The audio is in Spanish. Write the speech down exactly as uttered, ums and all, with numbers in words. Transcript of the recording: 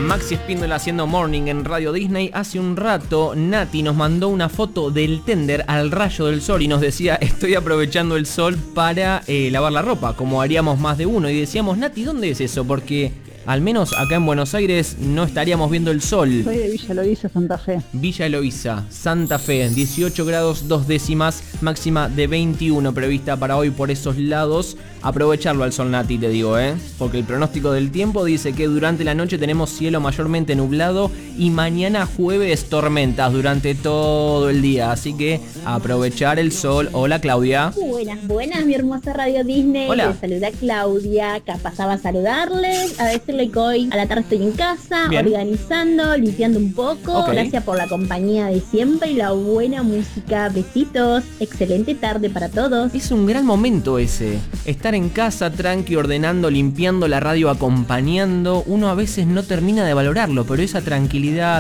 Maxi Espíndola haciendo Morning en Radio Disney. Hace un rato Nati nos mandó una foto del tender al rayo del sol y nos decía: estoy aprovechando el sol para eh, lavar la ropa, como haríamos más de uno. Y decíamos: Nati, ¿dónde es eso? Porque al menos acá en Buenos Aires no estaríamos viendo el sol. Soy de Villa Loíza, Santa Fe. Villa Loíza, Santa Fe, dieciocho grados dos décimas, máxima de veintiuno prevista para hoy por esos lados. Aprovecharlo al sol, Nati, te digo, ¿eh? Porque el pronóstico del tiempo dice que durante la noche tenemos cielo mayormente nublado y mañana jueves tormentas durante todo el día. Así que aprovechar el sol. Hola, Claudia. Buenas, buenas, mi hermosa Radio Disney. Hola. Les saluda Claudia, acá pasaba a saludarles, a decirle que hoy a la tarde estoy en casa, Bien. organizando, limpiando un poco. Ok. Gracias por la compañía de siempre y la buena música. Besitos, excelente tarde para todos. Es un gran momento ese. Estar en casa, tranqui, ordenando, limpiando la radio, acompañando. Uno a veces no termina de valorarlo, pero esa tranquilidad,